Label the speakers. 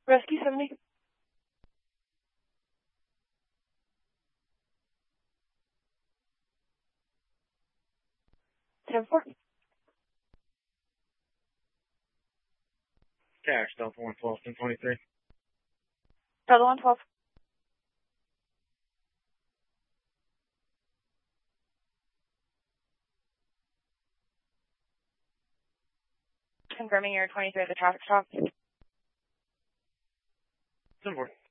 Speaker 1: Rescue 70. Ten four.
Speaker 2: Cash, Delta 112, 1023.
Speaker 1: Delta 112. Confirming you're 23 at the traffic stop.
Speaker 2: 10-4.